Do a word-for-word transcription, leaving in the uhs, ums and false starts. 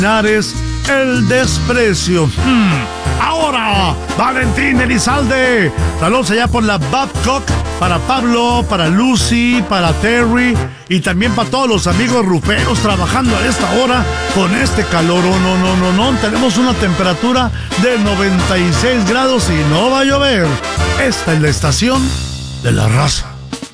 Linares, el desprecio. Hmm. Ahora, Valentín Elizalde. Saludos allá por la Babcock. Para Pablo, para Lucy, para Terry y también para todos los amigos ruferos trabajando a esta hora con este calor. Oh, no, no, no, no. Tenemos una temperatura de noventa y seis grados y no va a llover. Esta es la estación de la raza.